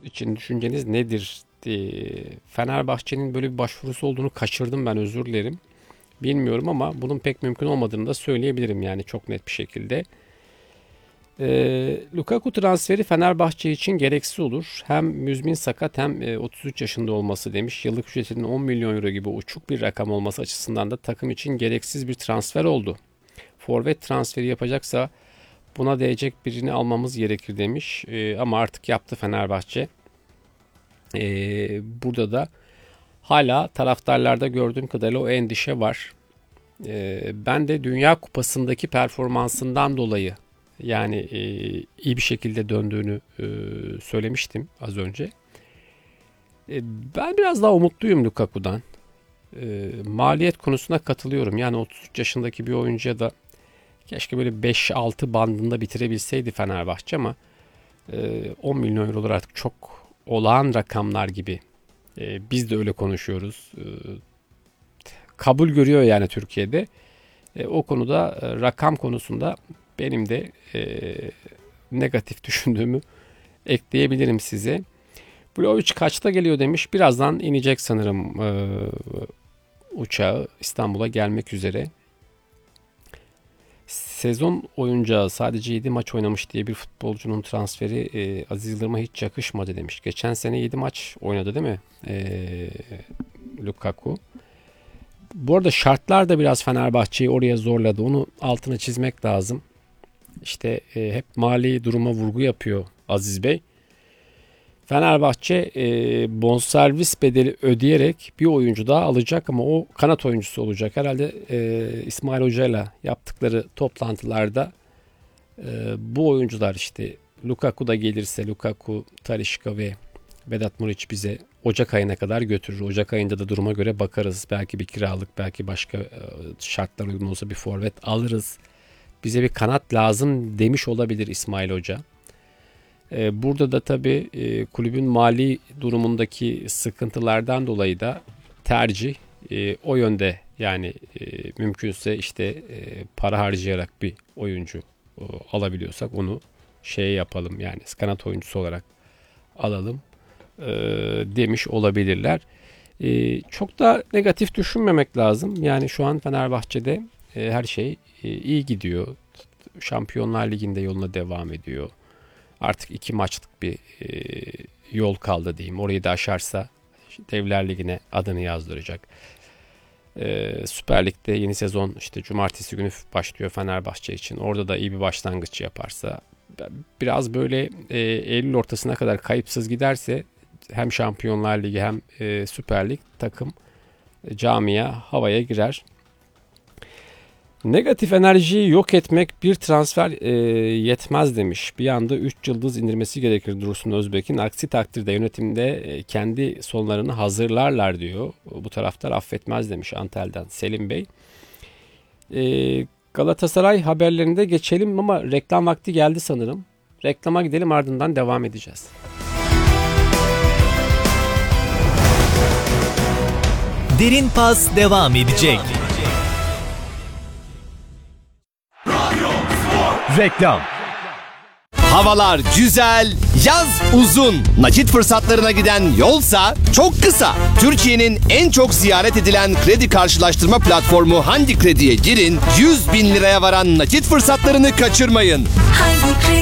için düşünceniz nedir? Fenerbahçe'nin böyle bir başvurusu olduğunu kaçırdım, ben özür dilerim. Bilmiyorum ama bunun pek mümkün olmadığını da söyleyebilirim yani çok net bir şekilde. Lukaku transferi Fenerbahçe için gereksiz olur. Hem müzmin sakat hem 33 yaşında olması demiş. Yıllık ücretinin 10 milyon euro gibi uçuk bir rakam olması açısından da takım için gereksiz bir transfer oldu. Forvet transferi yapacaksa buna değecek birini almamız gerekir demiş. Ama artık yaptı Fenerbahçe. Burada da hala taraftarlarda gördüğüm kadarıyla o endişe var. Ben de Dünya Kupası'ndaki performansından dolayı yani iyi bir şekilde döndüğünü söylemiştim az önce. Ben biraz daha umutluyum Lukaku'dan. Maliyet konusuna katılıyorum. Yani 33 yaşındaki bir oyuncuya da keşke böyle 5-6 bandında bitirebilseydi Fenerbahçe ama 10 milyon eurolar artık çok olağan rakamlar gibi. Biz de öyle konuşuyoruz. Kabul görüyor yani Türkiye'de. O konuda rakam konusunda benim de negatif düşündüğümü ekleyebilirim size. Vlahovic kaçta geliyor demiş. Birazdan inecek sanırım uçağı, İstanbul'a gelmek üzere. Sezon oyuncağı sadece 7 maç oynamış diye bir futbolcunun transferi Aziz Yıldırım'a hiç yakışmadı demiş. Geçen sene 7 maç oynadı değil mi Lukaku? Bu arada şartlar da biraz Fenerbahçe'yi oraya zorladı. Onu altına çizmek lazım. İşte hep mali duruma vurgu yapıyor Aziz Bey. Fenerbahçe bonservis bedeli ödeyerek bir oyuncu daha alacak ama o kanat oyuncusu olacak. Herhalde İsmail Hoca'yla yaptıkları toplantılarda bu oyuncular işte Lukaku da gelirse Lukaku, Talisca ve Vedat Muriç bize Ocak ayına kadar götürür. Ocak ayında da duruma göre bakarız. Belki bir kiralık, belki başka şartlar uygun olsa bir forvet alırız. Bize bir kanat lazım demiş olabilir İsmail Hoca. Burada da tabii kulübün mali durumundaki sıkıntılardan dolayı da tercih o yönde. Yani mümkünse işte para harcayarak bir oyuncu alabiliyorsak onu yapalım. Yani kanat oyuncusu olarak alalım demiş olabilirler. Çok da negatif düşünmemek lazım. Yani şu an Fenerbahçe'de her şey iyi gidiyor. Şampiyonlar Ligi'nde yoluna devam ediyor. Artık 2 maçlık bir yol kaldı diyeyim. Orayı da aşarsa Devler Ligi'ne adını yazdıracak. Süper Lig'de yeni sezon işte cumartesi günü başlıyor Fenerbahçe için. Orada da iyi bir başlangıç yaparsa, biraz böyle Eylül ortasına kadar kayıpsız giderse hem Şampiyonlar Ligi hem Süper Lig takım camia havaya girer. Negatif enerjiyi yok etmek bir transfer yetmez demiş. Bir anda 3 yıldız indirmesi gerekir Dursun Özbek'in. Aksi takdirde yönetimde kendi sonlarını hazırlarlar diyor. Bu taraftar affetmez demiş Antel'den Selim Bey. Galatasaray haberlerinde geçelim ama reklam vakti geldi sanırım. Reklama gidelim, ardından devam edeceğiz. Derin Pas devam edecek. Reklam. Havalar güzel, yaz uzun. Nakit fırsatlarına giden yolsa çok kısa. Türkiye'nin en çok ziyaret edilen kredi karşılaştırma platformu Handi Kredi'ye girin. 100.000 liraya varan nakit fırsatlarını kaçırmayın.